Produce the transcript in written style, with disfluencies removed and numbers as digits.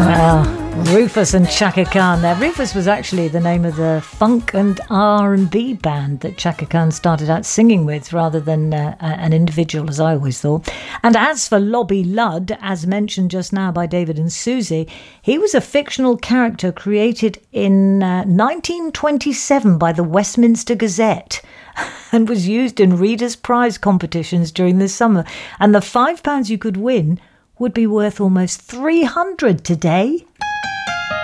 Well, Rufus and Chaka Khan there. Rufus was actually the name of the funk and R&B band that Chaka Khan started out singing with rather than an individual, as I always thought. And as for Lobby Ludd, as mentioned just now by David and Susie, he was a fictional character created in 1927 by the Westminster Gazette and was used in Reader's Prize competitions during the summer. And the £5 you could win would be worth almost 300 today.